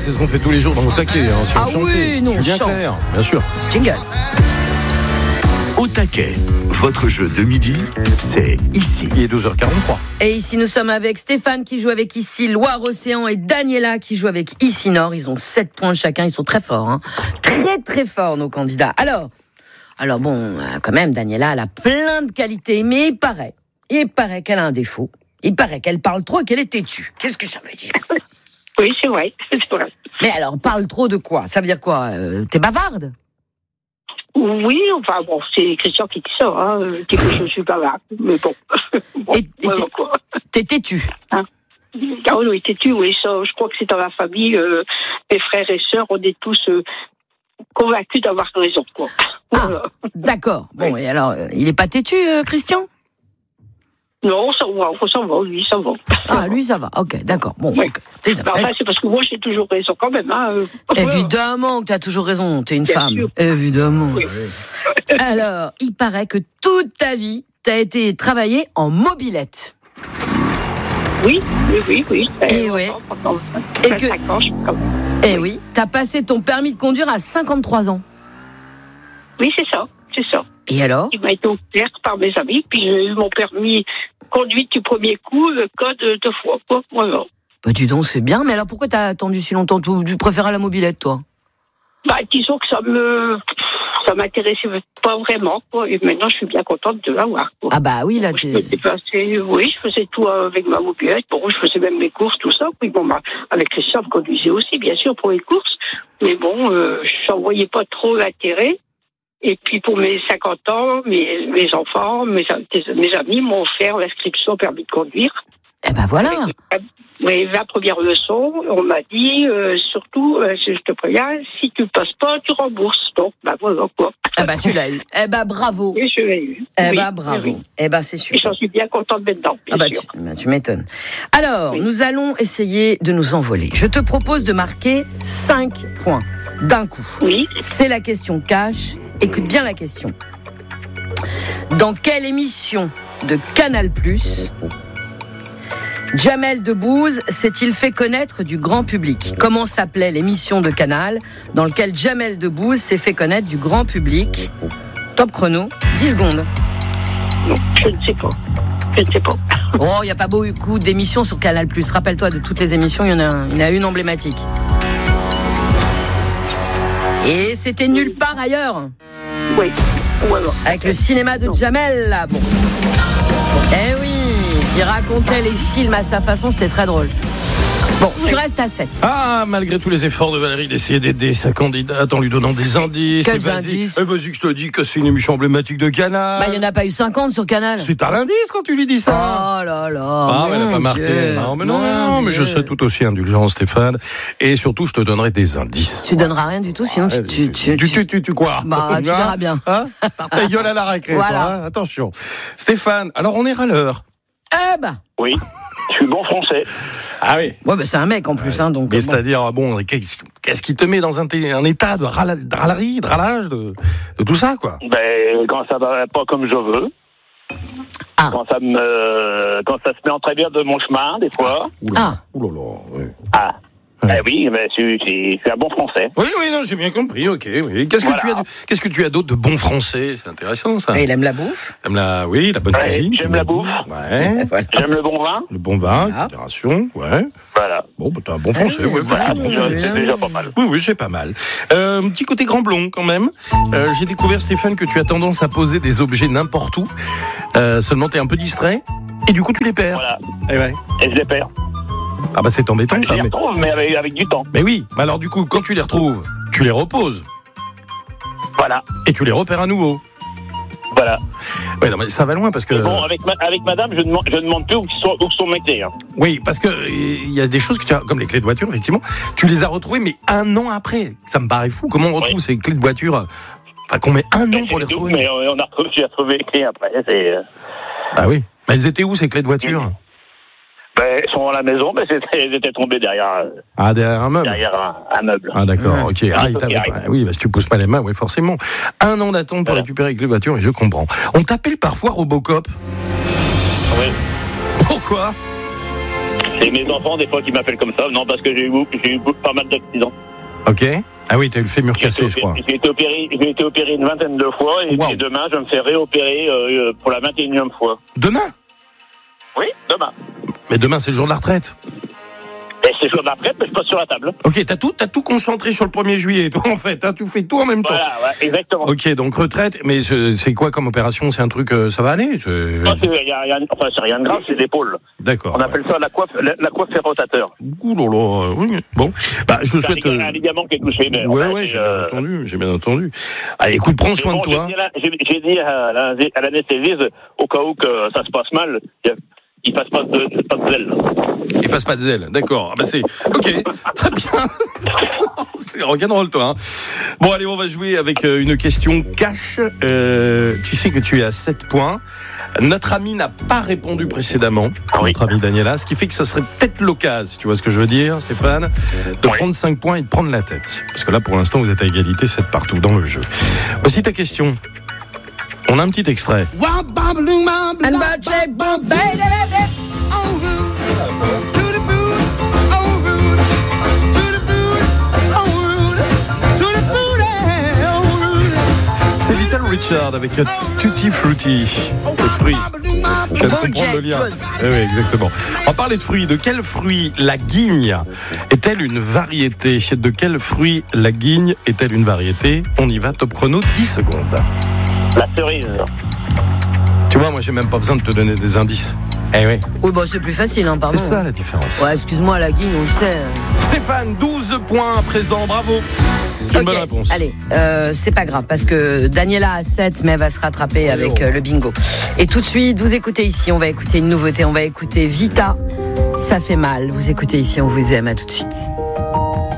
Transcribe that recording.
c'est ce qu'on fait tous les jours dans nos taquets, sur le chantier. Oui, nous, Julien Clerc, bien sûr. Jingle. Au taquet, votre jeu de midi, c'est ici. Il est 12h43. Et ici, nous sommes avec Stéphane qui joue avec ici Loire-Océan et Daniela qui joue avec ici Nord. Ils ont 7 points chacun, ils sont très forts. Hein. Très, très forts, nos candidats. Alors bon, quand même, Daniela, elle a plein de qualités, mais il paraît qu'elle a un défaut. Il paraît qu'elle parle trop et qu'elle est têtue. Qu'est-ce que ça veut dire, ça ? Oui, c'est vrai. Mais alors, parle trop de quoi ? Ça veut dire quoi ? T'es bavarde ? Oui, enfin bon, c'est Christian qui dit ça, hein, que je suis pas là, mais bon. T'es têtu. Hein? Ah oui, têtu, oui, ça, je crois que c'est dans la famille, mes frères et sœurs, on est tous convaincus d'avoir raison, quoi. Voilà. D'accord. Bon, et alors, il est pas têtu, Christian ? Non, ça va, lui, ça va. Ah, lui, ça va, ok, d'accord. Bon, oui. Okay. Enfin, c'est parce que moi, j'ai toujours raison quand même. Hein. Évidemment que tu as toujours raison, tu es une femme. Sûr. Évidemment. Oui. Alors, il paraît que toute ta vie, tu as été travaillée en mobilette. Oui. Et ouais. Et que... Et oui, tu as passé ton permis de conduire à 53 ans. Oui, c'est ça. Et alors ? Il m'a été offert par mes amis, puis j'ai eu mon permis conduite du premier coup, le code 2 fois. Voilà. Bah dis donc, c'est bien, mais alors pourquoi t'as attendu si longtemps ? Tu préfères la mobilette, toi ? Bah, disons que ça m'intéressait pas vraiment, quoi. Et maintenant, je suis bien contente de l'avoir, quoi. Ah bah oui, là, je faisais tout avec ma mobilette. Bon, je faisais même mes courses, tout ça. Puis bon, avec Christian, je conduisais aussi, bien sûr, pour les courses. Mais bon, je n'en voyais pas trop l'intérêt. Et puis pour mes 50 ans, mes enfants, mes amis m'ont offert l'inscription au permis de conduire. Eh ben voilà. Oui, la première leçon, on m'a dit, surtout, je te préviens, si tu passes pas, tu rembourses. Donc, voilà quoi. Eh ben tu l'as eu. Eh ben bravo. Et je l'ai eu. Bravo. Oui. Eh ben c'est super. Et j'en suis bien contente maintenant, bien sûr. Tu m'étonnes. Alors, nous allons essayer de nous envoler. Je te propose de marquer 5 points d'un coup. Oui. C'est la question cash. Écoute bien la question. Dans quelle émission de Canal+, Jamel Debbouze s'est-il fait connaître du grand public ? Comment s'appelait l'émission de Canal dans laquelle Jamel Debbouze s'est fait connaître du grand public ? Top chrono, 10 secondes. Non, je ne sais pas. Oh, il n'y a pas beaucoup d'émissions sur Canal+. Rappelle-toi, de toutes les émissions, il y en a une emblématique. Et c'était nulle part ailleurs. Oui. Voilà. Avec le cinéma de Jamel, là. Bon. Eh oui, il racontait les films à sa façon, c'était très drôle. Bon, tu restes à 7. Ah, malgré tous les efforts de Valérie d'essayer d'aider sa candidate en lui donnant des indices. Quels indices ? Vas-y que je te dis que c'est une émission emblématique de Canal. Bah, il n'y en a pas eu 50 sur Canal. C'est un indice quand tu lui dis ça. Oh là là. Ah, elle n'a pas marqué. Non, mais je sais tout aussi indulgent, Stéphane. Et surtout, je te donnerai des indices. Tu donneras rien du tout, sinon tu quoi ? Bah, tu verras bien. Hein ? Par ta gueule à la récré, voilà. Toi, hein ? Attention. Stéphane, alors on est râleur. Eh bah. Oui, je suis bon français. Ah oui. Ouais, bah c'est un mec en plus, hein, donc. Mais c'est-à-dire, qu'est-ce qui te met dans un état de râlerie, de râlage, de tout ça, quoi ? Ben, quand ça va pas comme je veux. Ah. Quand ça se met en travers de mon chemin, des fois. Ah. Ouh là là, oui. Ah. Ben oui, mais c'est un bon français. Oui, non, j'ai bien compris, ok. Oui. Qu'est-ce que tu as d'autre de bon français ? C'est intéressant, ça. Et il aime la bouffe. La bonne cuisine. J'aime la bouffe. Ouais. Voilà. J'aime le bon vin. Le bon vin, modération, ouais. Voilà. Bon, bah, t'as un bon français, ouais. Voilà, c'est déjà pas mal. Oui, c'est pas mal. Petit côté grand blond, quand même. J'ai découvert, Stéphane, que tu as tendance à poser des objets n'importe où. Seulement, t'es un peu distrait. Et du coup, tu les perds. Voilà. Et je les perds. Ah bah c'est embêtant, ça. Je les retrouve, mais avec du temps. Mais oui, mais alors du coup, quand tu les retrouves, tu les reposes. Voilà. Et tu les repères à nouveau. Voilà. Ouais, non, mais ça va loin parce que. Bon, avec madame, je ne demande plus où sont mes clés. Hein. Oui, parce que il y a des choses que tu as, comme les clés de voiture, effectivement, tu les as retrouvées, mais 1 an après. Ça me paraît fou. Comment on retrouve ces clés de voiture ? Enfin, qu'on met 1 an pour les retrouver. Mais j'ai retrouvé les clés après. Bah oui. Mais elles étaient où ces clés de voiture ? Elles sont à la maison, mais elles étaient tombées derrière. Derrière un meuble. Derrière un meuble. Ah d'accord, ok. Oui, si tu pousses pas les mains, oui, forcément. 1 an d'attente pour récupérer les clés de voiture, et je comprends. On t'appelle parfois Robocop. Oui. Pourquoi ? C'est mes enfants, des fois, qui m'appellent comme ça. Non, parce que j'ai eu pas mal d'accidents. Ok. Ah oui, t'as eu le fémur cassé, je crois. J'ai été opéré une vingtaine de fois et, Wow. et demain, je me fais réopérer pour la 21e fois. Demain? Oui, demain. Mais demain, c'est le jour de la retraite. Et c'est jour d'après, je passe sur la table. Ok, t'as tout concentré sur le 1er juillet, toi, en fait. Hein, tu fais tout en même temps. Voilà, ouais, exactement. Ok, donc retraite, mais c'est quoi comme opération? C'est un truc, ça va aller? C'est rien de grave, c'est l'épaule. D'accord. On appelle ça la coiffe fait rotateur. Ouh là là, oui. Bon, bah, je te C'est souhaite. un ligament qui est touché. Mais Ouais, j'ai bien entendu. Allez, écoute, prends soin de toi. J'ai dit à l'anesthésiste, au cas où que ça se passe mal, il fasse pas de zèle. Il fasse pas de zèle, d'accord. Ah bah c'est ok, très bien. C'est rock'n'roll toi. Hein. Bon allez, on va jouer avec une question cash. Tu sais que tu es à 7 points. Notre ami n'a pas répondu précédemment, notre ami Daniela, ce qui fait que ce serait peut-être l'occasion, tu vois ce que je veux dire, Stéphane, de prendre 5 points et de prendre la tête. Parce que là, pour l'instant, vous êtes à égalité, 7 partout dans le jeu. Voici ta question. On a un petit extrait. C'est Little Richard avec Tutti Frutti, les fruits. Je viens de comprendre le lien. Oui, exactement. On va parler de fruits. De quel fruit la guigne est-elle une variété? De quel fruit la guigne est-elle une variété? On y va, top chrono, 10 secondes. La cerise. Tu vois, moi, j'ai même pas besoin de te donner des indices. Eh oui. Oui, bah c'est plus facile, hein, pardon. C'est ça la différence. Ouais, excuse-moi, la guigne, on le sait. Stéphane, 12 points à présent, bravo. Une bonne réponse. Allez, c'est pas grave, parce que Daniela a 7, mais elle va se rattraper avec le bingo. Et tout de suite, vous écoutez ici, on va écouter une nouveauté, on va écouter Vita, ça fait mal. Vous écoutez ici, on vous aime, à tout de suite.